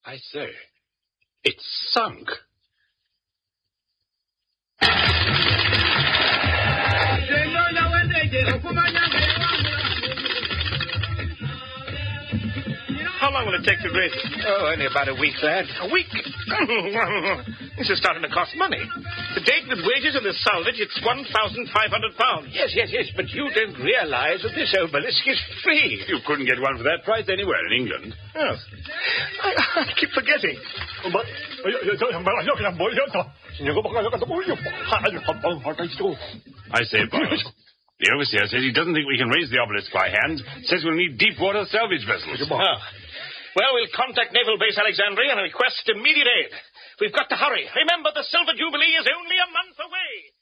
I say, it's sunk. How long will it take to raise it? Oh, only about a week, lad. A week? This is starting to cost money. To date, with wages and the salvage, it's £1,500. Yes, but you don't realize that this obelisk is free. You couldn't get one for that price anywhere in England. Yes. I keep forgetting. I say, Boris, the overseer says he doesn't think we can raise the obelisk by hand. Says we'll need deep-water salvage vessels. Well, we'll contact Naval Base Alexandria and request immediate aid. We've got to hurry. Remember, the Silver Jubilee is only a month away.